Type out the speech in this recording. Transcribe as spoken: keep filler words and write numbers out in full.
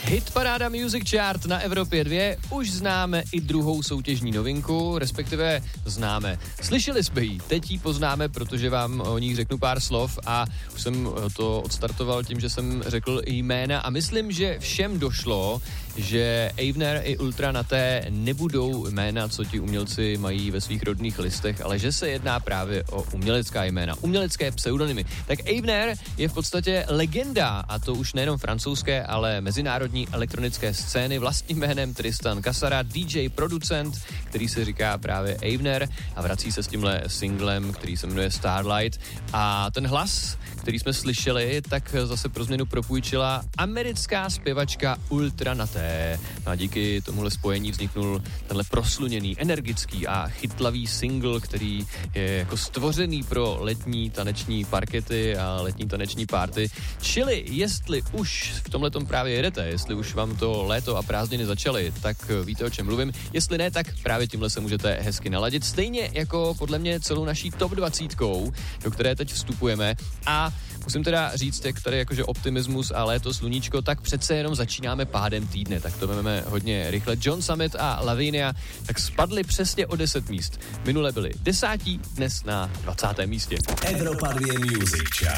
Hitparáda Music Chart na Evropě dva, už známe i druhou soutěžní novinku, respektive známe. Slyšeli jsme ji, teď ji poznáme, protože vám o ní řeknu pár slov a už jsem to odstartoval tím, že jsem řekl jména a myslím, že všem došlo, že Avener i Ultra na té nebudou jména, co ti umělci mají ve svých rodných listech, ale že se jedná právě o umělecká jména, umělecké pseudonymy. Tak Avener je v podstatě legenda, a to už nejenom francouzské, ale mezinárodní elektronické scény, vlastním jménem Tristan Kasara, D J, producent, který se říká právě Avener a vrací se s tímhle singlem, který se jmenuje Starlight. A ten hlas, který jsme slyšeli, tak zase pro změnu propůjčila americká zpěvačka Ultra na té. A díky tomuhle spojení vzniknul tenhle prosluněný, energický a chytlavý single, který je jako stvořený pro letní taneční parkety a letní taneční party. Čili jestli už v tomhletom právě jedete, jestli už vám to léto a prázdniny začaly, tak víte, o čem mluvím. Jestli ne, tak právě tímhle se můžete hezky naladit. Stejně jako podle mě celou naší top dvacítkou, do které teď vstupujeme. A musím teda říct, jak tady jakože optimismus a léto, sluníčko, tak přece jenom začínáme pádem týdne. Tak to máme hodně rychle. John Summit a Lavinia tak spadli přesně o deset míst. Minule byli desátí, dnes na dvacátém místě. Evropa dva Music Chart.